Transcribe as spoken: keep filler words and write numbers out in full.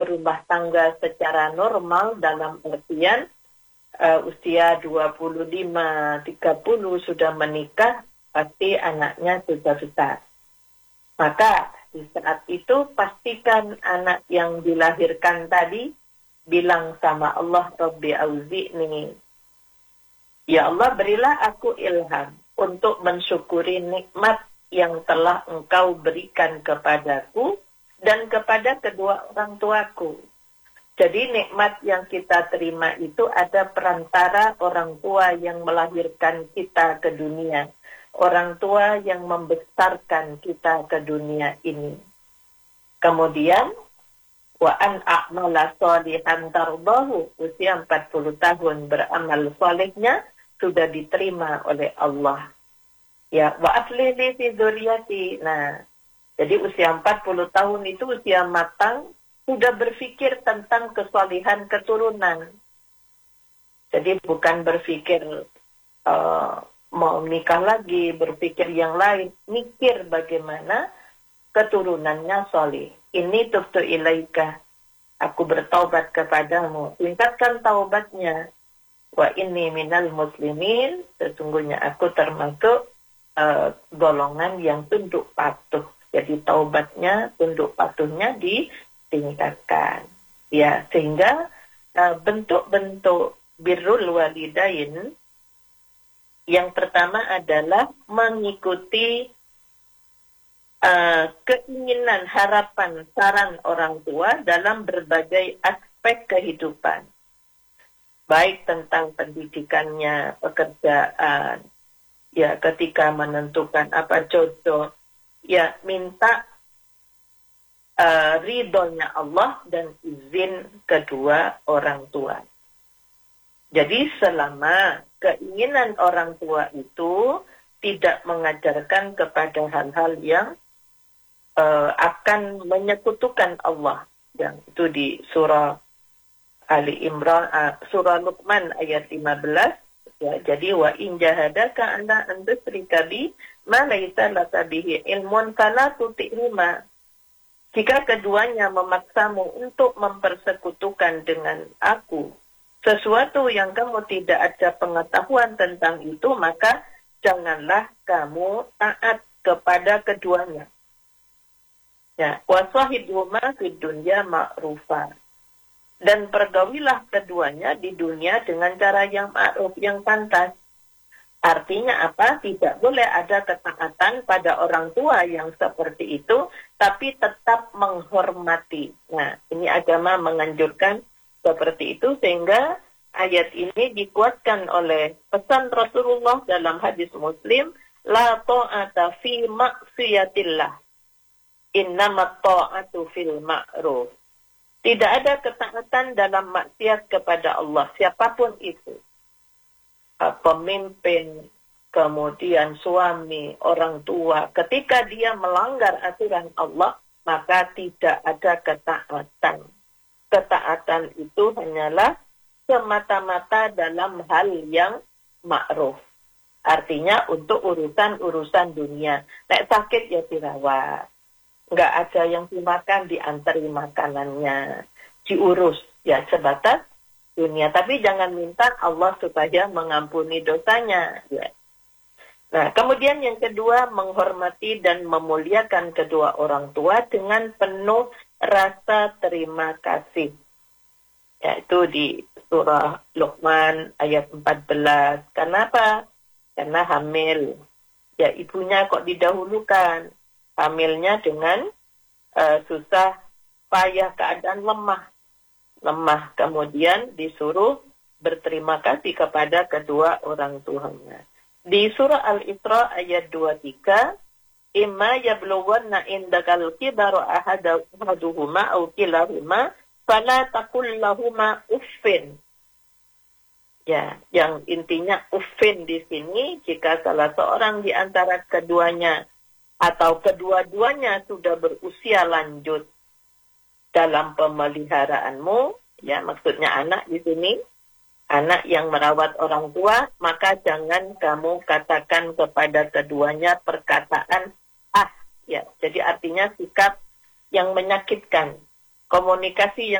berumah tangga secara normal dalam artian uh, usia dua puluh lima tiga puluh sudah menikah, pasti anaknya sudah besar. Maka di saat itu pastikan anak yang dilahirkan tadi bilang sama Allah, Rabbi auzi'ni, ya Allah berilah aku ilham untuk mensyukuri nikmat yang telah Engkau berikan kepadaku dan kepada kedua orang tuaku. Jadi nikmat yang kita terima itu ada perantara orang tua yang melahirkan kita ke dunia, orang tua yang membesarkan kita ke dunia ini. Kemudian wa an a'mala shalihan tardahu, usia empat puluh tahun beramal salehnya sudah diterima oleh Allah. Ya, wa aslih fi dzurriyyati. Nah, jadi usia empat puluh tahun itu usia matang, sudah berpikir tentang kesalihan keturunan. Jadi bukan berpikir uh, mau nikah lagi, berpikir yang lain, mikir bagaimana keturunannya salih. Ini tubtu ilaika, aku bertaubat kepadamu. Tingkatkan taubatnya. Wa inni minal muslimin, sesungguhnya aku termasuk uh, golongan yang tunduk patuh. Jadi taubatnya, tunduk patuhnya ditingkatkan. Ya, sehingga uh, bentuk-bentuk birrul walidain yang pertama adalah mengikuti uh, keinginan, harapan, saran orang tua dalam berbagai aspek kehidupan. Baik tentang pendidikannya, pekerjaan, ya ketika menentukan apa jodoh, ya minta uh, ridhonya Allah dan izin kedua orang tua. Jadi selama keinginan orang tua itu tidak mengajarkan kepada hal-hal yang uh, akan menyekutukan Allah, yang itu di surah Ali Imran, uh, surah Luqman ayat lima belas. Ya, jadi wa in jahadaka ala an tusyrika bi ma laisa laka bihi ilmun fala tuti'huma. Jika keduanya memaksamu untuk mempersekutukan dengan aku sesuatu yang kamu tidak ada pengetahuan tentang itu, maka janganlah kamu taat kepada keduanya. Ya, wa sahibhuma fid dunya ma'rufa. Dan pergaulilah keduanya di dunia dengan cara yang ma'ruf, yang pantas. Artinya apa? Tidak boleh ada ketaatan pada orang tua yang seperti itu, tapi tetap menghormati. Nah, ini agama menganjurkan seperti itu, sehingga ayat ini dikuatkan oleh pesan Rasulullah dalam hadis Muslim, la ta'ata fi maksiatillah, innamat ta'atu fil ma'ruf. Tidak ada ketaatan dalam maksiat kepada Allah, siapapun itu. Pemimpin, kemudian suami, orang tua. Ketika dia melanggar aturan Allah, maka tidak ada ketaatan. Ketaatan itu hanyalah semata-mata dalam hal yang ma'ruf. Artinya untuk urusan-urusan dunia. Nek sakit ya dirawat. Nggak ada yang dimakan, diantari makanannya, diurus, ya sebatas dunia. Tapi jangan minta Allah supaya mengampuni dosanya. Ya. Nah, kemudian yang kedua, menghormati dan memuliakan kedua orang tua dengan penuh rasa terima kasih. Yaitu di surah Luqman ayat empat belas. Kenapa? Karena hamil. Ya, ibunya kok didahulukan. Hamilnya dengan uh, susah, payah, keadaan lemah. Lemah. Kemudian disuruh berterima kasih kepada kedua orang tuanya. Di surah Al-Isra ayat dua puluh tiga, imma yablughanna indakal kibaru ahaduhuma aw kilahuma fala taqul lahuma uffin. Ya, yang intinya uffin di sini jika salah seorang di antara keduanya atau kedua-duanya sudah berusia lanjut dalam pemeliharaanmu, ya maksudnya anak di sini, anak yang merawat orang tua, maka jangan kamu katakan kepada keduanya perkataan ah, ya. Jadi artinya sikap yang menyakitkan, komunikasi yang